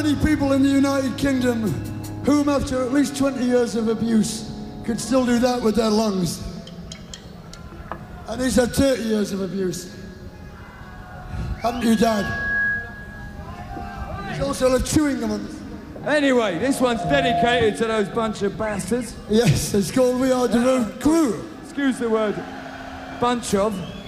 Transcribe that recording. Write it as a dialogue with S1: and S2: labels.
S1: many people in the United Kingdom whom after at least 20 years of abuse could still do that with their lungs? And he's had 30 years of abuse. Haven't you, Dad? He's also had chewing gum on.
S2: Anyway, this one's dedicated to those bunch of bastards.
S1: Yes, it's called We Are the Road Crew.
S2: Excuse the word bunch of.